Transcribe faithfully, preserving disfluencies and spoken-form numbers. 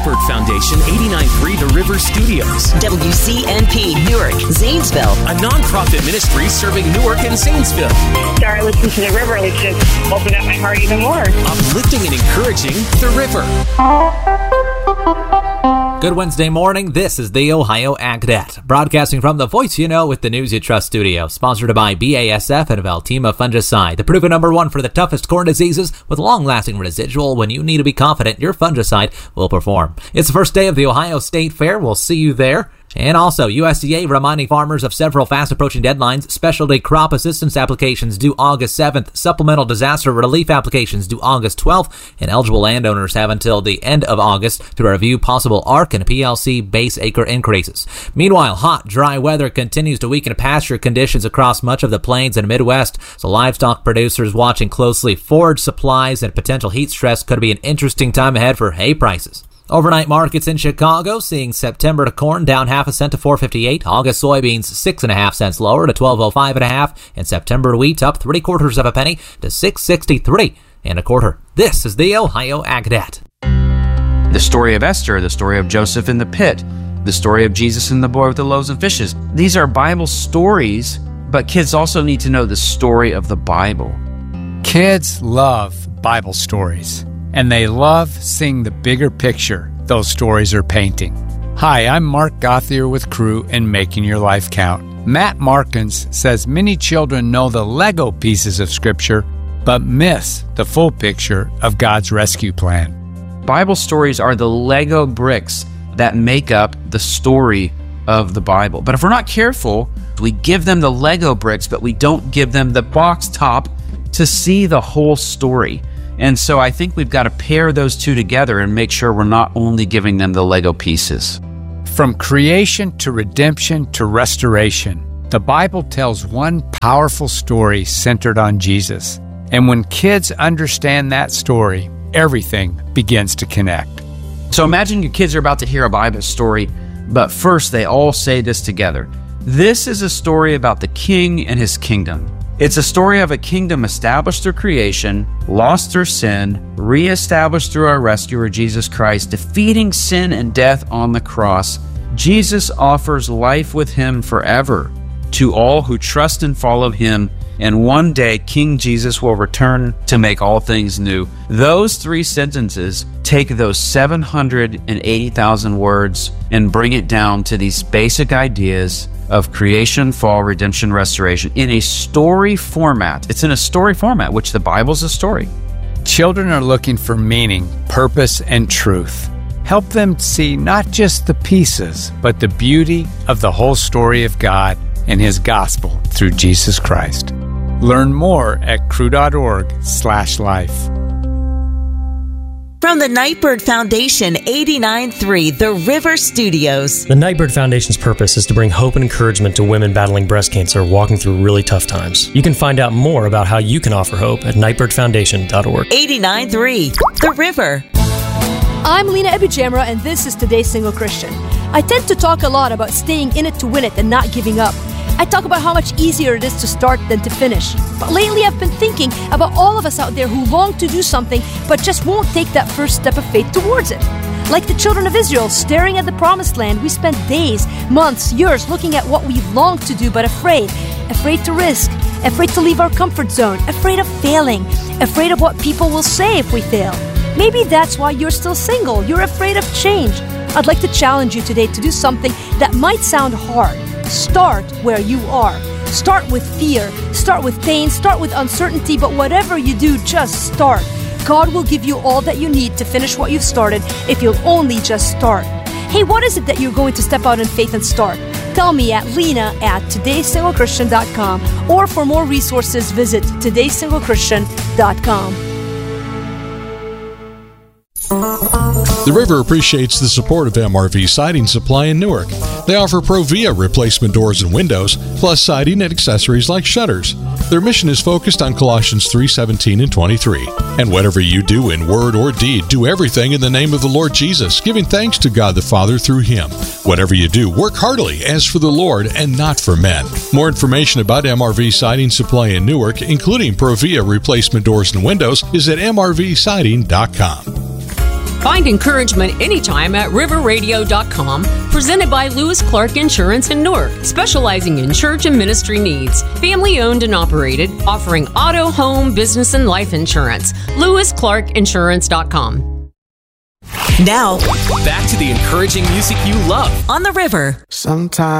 Nightbird Foundation, eighty-nine point three The River Studios. W C N P, Newark, Zanesville. A nonprofit ministry serving Newark and Zanesville. Started listening to The River, which just opened up my heart even more. Uplifting and encouraging The River. Good Wednesday morning. This is the Ohio Ag Cadet, broadcasting from the Voice You Know with the News You Trust studio, sponsored by B A S F and Veltima Fungicide, the proven number one for the toughest corn diseases with long-lasting residual. When you need to be confident your fungicide will perform. It's the first day of the Ohio State Fair. We'll see you there. And also, U S D A reminding farmers of several fast-approaching deadlines. Specialty crop assistance applications due August seventh. Supplemental disaster relief applications due August twelfth. And eligible landowners have until the end of August to review possible A R C and P L C base acre increases. Meanwhile, hot, dry weather continues to weaken pasture conditions across much of the plains and Midwest, so livestock producers watching closely. Forage supplies and potential heat stress could be an interesting time ahead for hay prices. Overnight markets in Chicago seeing September corn down half a cent to four fifty-eight. August soybeans six and a half cents lower to twelve oh five and a half, and September wheat up three quarters of a penny to six sixty-three and a quarter. This is the Ohio Ag Cadet. The story of Esther, the story of Joseph in the pit, the story of Jesus and the boy with the loaves and fishes. These are Bible stories, but kids also need to know the story of the Bible. Kids love Bible stories. And they love seeing the bigger picture those stories are painting. Hi, I'm Mark Gothier with Crew and Making Your Life Count. Matt Markins says many children know the Lego pieces of Scripture, but miss the full picture of God's rescue plan. Bible stories are the Lego bricks that make up the story of the Bible. But if we're not careful, we give them the Lego bricks, but we don't give them the box top to see the whole story. And so I think we've got to pair those two together and make sure we're not only giving them the Lego pieces. From creation to redemption to restoration, the Bible tells one powerful story centered on Jesus. And when kids understand that story, everything begins to connect. So imagine your kids are about to hear a Bible story, but first they all say this together. This is a story about the King and his kingdom. It's a story of a kingdom established through creation, lost through sin, reestablished through our rescuer, Jesus Christ, defeating sin and death on the cross. Jesus offers life with him forever to all who trust and follow him, and one day King Jesus will return to make all things new. Those three sentences take those seven hundred eighty thousand words and bring it down to these basic ideas of creation, fall, redemption, restoration in a story format. It's in a story format, which the Bible's a story. Children are looking for meaning, purpose, and truth. Help them see not just the pieces, but the beauty of the whole story of God and his gospel through Jesus Christ. Learn more at crew.org slash life. From the Nightbird Foundation, eighty-nine point three The River Studios. The Nightbird Foundation's purpose is to bring hope and encouragement to women battling breast cancer walking through really tough times. You can find out more about how you can offer hope at nightbird foundation dot org. eighty-nine point three The River. I'm Lena Ebijamra, and this is Today's Single Christian. I tend to talk a lot about staying in it to win it and not giving up. I talk about how much easier it is to start than to finish. But lately I've been thinking about all of us out there who long to do something but just won't take that first step of faith towards it. Like the children of Israel staring at the promised land, we spent days, months, years looking at what we longed to do but afraid. Afraid to risk, afraid to leave our comfort zone, afraid of failing, afraid of what people will say if we fail. Maybe that's why you're still single. You're afraid of change. I'd like to challenge you today to do something that might sound hard. Start where you are. Start with fear. Start with pain. Start with uncertainty. But whatever you do, just start. God will give you all that you need to finish what you've started if you'll only just start. Hey, what is it that you're going to step out in faith and start? Tell me at Lena at todays single christian dot com, or for more resources, visit todays single christian dot com. The River appreciates the support of M R V Siding Supply in Newark. They offer Provia replacement doors and windows, plus siding and accessories like shutters. Their mission is focused on Colossians three seventeen and twenty-three. And whatever you do in word or deed, do everything in the name of the Lord Jesus, giving thanks to God the Father through Him. Whatever you do, work heartily as for the Lord and not for men. More information about M R V Siding Supply in Newark, including Provia replacement doors and windows, is at m r v siding dot com. Find encouragement anytime at river radio dot com, presented by Lewis Clark Insurance in Newark, specializing in church and ministry needs. Family owned and operated, offering auto, home, business, and life insurance. lewis clark insurance dot com. Now, back to the encouraging music you love on the River. Sometimes